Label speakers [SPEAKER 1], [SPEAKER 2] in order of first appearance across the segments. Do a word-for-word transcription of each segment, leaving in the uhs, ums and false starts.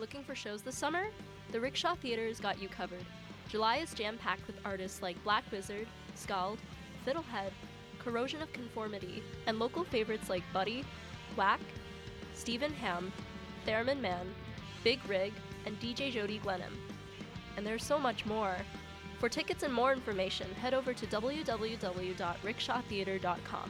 [SPEAKER 1] Looking for shows this summer? The Rickshaw Theater's got you covered. July is jam-packed with artists like Black Wizard, Scald, Fiddlehead, Corrosion of Conformity, and local favorites like Buddy, Whack, Stephen Ham, Theremin Man, Big Rig, and D J Jody Glenham. And there's so much more. For tickets and more information, head over to w w w dot rickshaw theater dot com.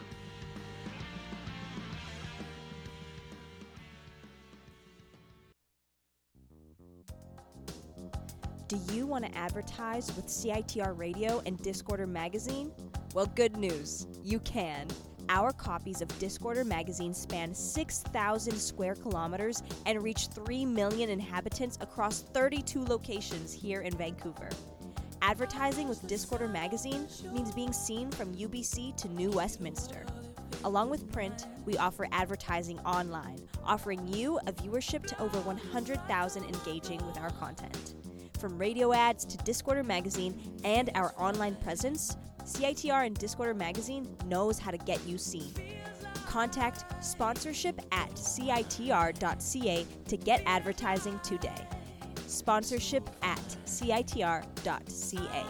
[SPEAKER 2] Do you want to advertise with C I T R Radio and Discorder Magazine? Well, good news. You can. Our copies of Discorder Magazine span six thousand square kilometers and reach three million inhabitants across thirty-two locations here in Vancouver. Advertising with Discorder Magazine means being seen from U B C to New Westminster. Along with print, we offer advertising online, offering you a viewership to over one hundred thousand engaging with our content. From radio ads to Discorder Magazine and our online presence, C I T R and Discorder Magazine knows how to get you seen. Contact sponsorship at C I T R dot C A to get advertising today. Sponsorship at C I T R dot C A.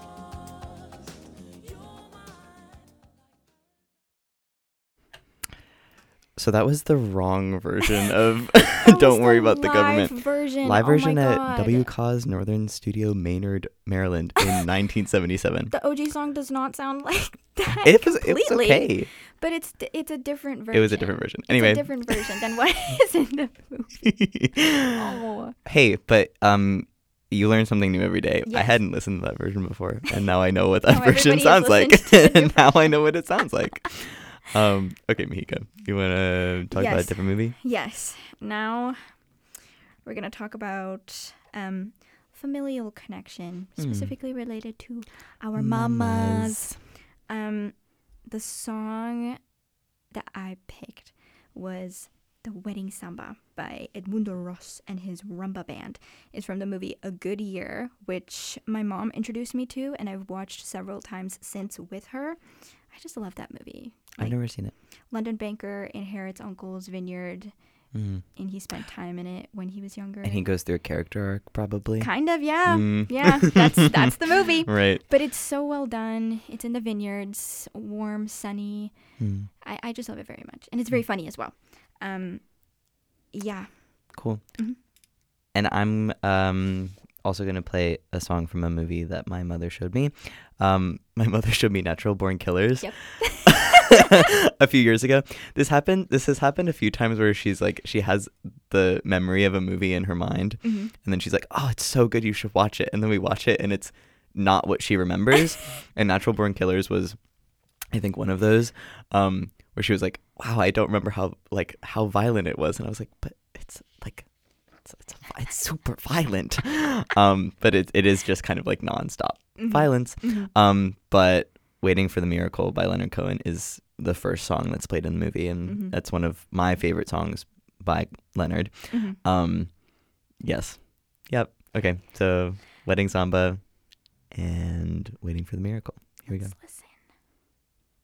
[SPEAKER 3] So that was the wrong version of
[SPEAKER 4] That
[SPEAKER 3] Don't
[SPEAKER 4] was
[SPEAKER 3] Worry
[SPEAKER 4] the
[SPEAKER 3] About the
[SPEAKER 4] live
[SPEAKER 3] Government.
[SPEAKER 4] Version.
[SPEAKER 3] Live
[SPEAKER 4] Oh
[SPEAKER 3] version
[SPEAKER 4] my
[SPEAKER 3] at
[SPEAKER 4] God.
[SPEAKER 3] W C A S Northern Studio, Maynard, Maryland in nineteen seventy-seven.
[SPEAKER 4] The O G song does not sound like that
[SPEAKER 3] It was, it
[SPEAKER 4] completely.
[SPEAKER 3] was okay.
[SPEAKER 4] But it's it's a different version.
[SPEAKER 3] It was a different version. Anyway.
[SPEAKER 4] It's a different version than what is in the movie. Oh.
[SPEAKER 3] Hey, but um, you learn something new every day. I
[SPEAKER 4] Yes.
[SPEAKER 3] hadn't listened to that version before, and now I know what that
[SPEAKER 4] Now
[SPEAKER 3] version
[SPEAKER 4] everybody has
[SPEAKER 3] sounds like.
[SPEAKER 4] listened to the new
[SPEAKER 3] And now I know what it sounds like. Um, okay, Mihika, you want to talk about a
[SPEAKER 4] Yes.
[SPEAKER 3] different movie?
[SPEAKER 4] Yes. Now we're going to talk about um, familial connection,
[SPEAKER 3] Hmm.
[SPEAKER 4] specifically related to our
[SPEAKER 3] Mamas.
[SPEAKER 4] mamas. Um, the song that I picked was The Wedding Samba by Edmundo Ross and his rumba band. It's from the movie A Good Year, which my mom introduced me to, and I've watched several times since with her. I just love that movie.
[SPEAKER 3] I've
[SPEAKER 4] Like,
[SPEAKER 3] never seen it.
[SPEAKER 4] London banker inherits uncle's vineyard,
[SPEAKER 3] Mm.
[SPEAKER 4] and he spent time in it when he was younger.
[SPEAKER 3] And he goes through a character arc, probably.
[SPEAKER 4] Kind of, yeah.
[SPEAKER 3] Mm.
[SPEAKER 4] Yeah, that's that's the movie.
[SPEAKER 3] Right.
[SPEAKER 4] But it's so well done. It's in the vineyards, warm, sunny.
[SPEAKER 3] Mm.
[SPEAKER 4] I, I just love it very much. And it's very funny as well. Um, yeah.
[SPEAKER 3] Cool.
[SPEAKER 4] Mhm.
[SPEAKER 3] And I'm um also going to play a song from a movie that my mother showed me. Um, my mother showed me Natural Born Killers.
[SPEAKER 4] Yep.
[SPEAKER 3] A few years ago. This happened this has happened a few times where she's like she has the memory of a movie in her mind,
[SPEAKER 4] Mm-hmm.
[SPEAKER 3] and then she's like, "Oh, it's so good, you should watch it." And then we watch it and it's not what she remembers. And Natural Born Killers was, I think, one of those um where she was like, "Wow, I don't remember how like how violent it was." And I was like, "But it's like it's it's, it's super violent." Um but it it is just kind of like nonstop
[SPEAKER 4] Mhm.
[SPEAKER 3] violence.
[SPEAKER 4] Mm-hmm.
[SPEAKER 3] Um but Waiting for the Miracle by Leonard Cohen is the first song that's played in the movie, and
[SPEAKER 4] Mhm.
[SPEAKER 3] that's one of my favorite songs by Leonard.
[SPEAKER 4] Mm-hmm.
[SPEAKER 3] Um, yes. Yep. Okay. So Wedding Samba and Waiting for the Miracle. Here we go.
[SPEAKER 4] Let's listen.